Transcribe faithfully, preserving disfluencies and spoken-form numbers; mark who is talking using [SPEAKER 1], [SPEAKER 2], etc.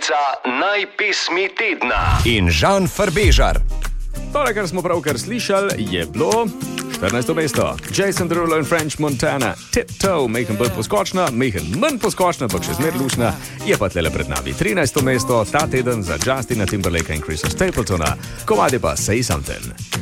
[SPEAKER 1] rubrica Najpesmi tedna.
[SPEAKER 2] In Žan Farbežar.
[SPEAKER 3] Tole, kar smo pravkar slišali, je bilo štirinajsto mesto. Jason Derulo in French Montana. Tiptoe, mehen bolj poskočna, mehen manj poskočna, pa še zmer lušna, je pa tlele pred nami. trinajsto mesto ta teden za Justina Timberlakea in Chrisa Stapletona. Komad je pa Say Something.